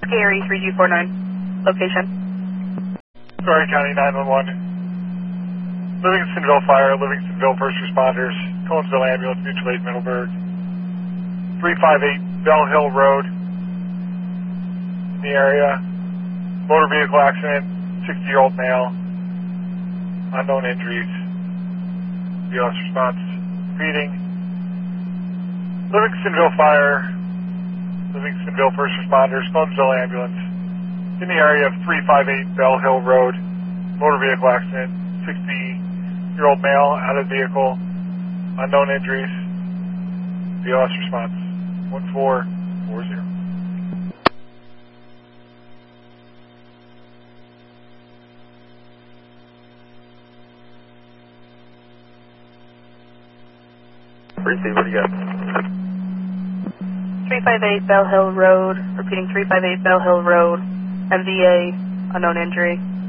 Gary 3249, location. Sorry, County 911. Livingstonville Fire, Livingstonville First Responders, Conesville Ambulance, Mutual Aid Middleburg, 358 Bell Hill Road, in the area. Motor vehicle accident, 60-year-old male, unknown injuries. BLS response, repeating. Livingstonville Fire, Livingstonville First Responders, Conesville Ambulance, in the area of 358 Bell Hill Road, motor vehicle accident, 60-year-old male, out of the vehicle, unknown injuries. BLS response, 1440. Receive, what do you got? 358 Bell Hill Road, repeating 358 Bell Hill Road, MVA, unknown injury.